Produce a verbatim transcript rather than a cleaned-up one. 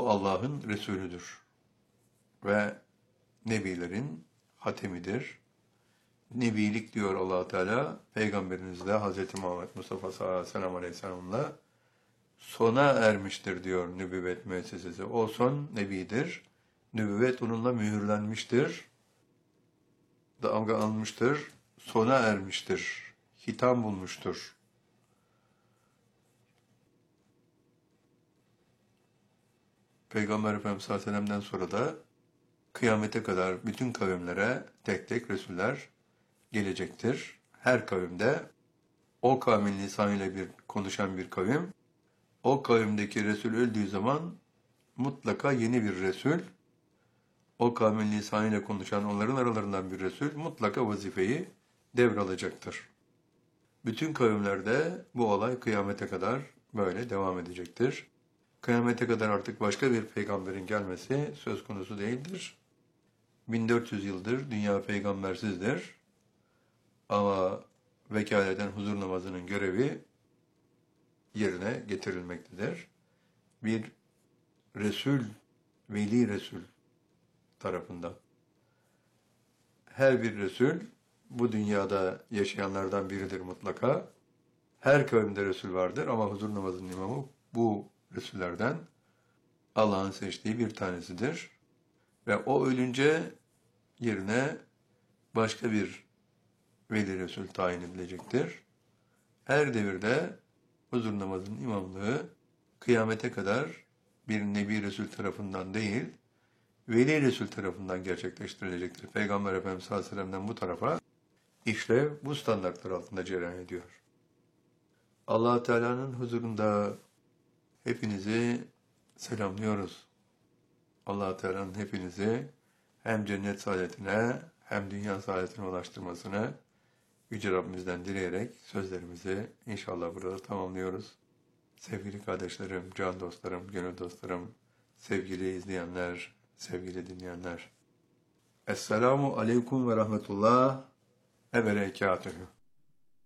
O Allah'ın Resulüdür ve Nebilerin hatemidir. Nebilik diyor Allah Teala, Peygamberimizle Hazreti Muhammed Mustafa sallallahu aleyhi ve sellem'le sona ermiştir diyor nübüvvet müessesesi. O son nebidir. Nübüvvet onunla mühürlenmiştir. Damga almıştır. Sona ermiştir. Hitam bulmuştur. Peygamber Efendimiz sallallahu aleyhi ve sellem'den sonra da kıyamete kadar bütün kavimlere tek tek Resuller gelecektir. Her kavimde o kavmin lisanıyla bir konuşan bir kavim, o kavimdeki Resul öldüğü zaman mutlaka yeni bir Resul, o kavmin lisanıyla konuşan onların aralarından bir Resul mutlaka vazifeyi devralacaktır. Bütün kavimlerde bu olay kıyamete kadar böyle devam edecektir. Kıyamete kadar artık başka bir peygamberin gelmesi söz konusu değildir. bin dört yüz yıldır dünya peygambersizdir. Ama vekaleten huzur namazının görevi yerine getirilmektedir. Bir Resul, Veli Resul tarafından. Her bir Resul bu dünyada yaşayanlardan biridir mutlaka. Her kavimde Resul vardır ama huzur namazının imamı bu Resullerden Allah'ın seçtiği bir tanesidir. Ve o ölünce yerine başka bir Veli Resul tayin edilecektir. Her devirde huzur namazının imamlığı kıyamete kadar bir Nebi Resul tarafından değil, Veli Resul tarafından gerçekleştirilecektir. Peygamber Efendimiz sallallahu aleyhi ve sellem'den bu tarafa işlev bu standartlar altında cereyan ediyor. Allah Teala'nın huzurunda hepinizi selamlıyoruz. Allah Teala'nın hepinizi hem cennet saadetine hem dünya saadetine ulaştırmasını Yüce Rabbimizden dileyerek sözlerimizi inşallah burada tamamlıyoruz. Sevgili kardeşlerim, can dostlarım, gönül dostlarım, sevgili izleyenler, sevgili dinleyenler. Esselamu Aleyküm ve Rahmetullah ve Berekatühü.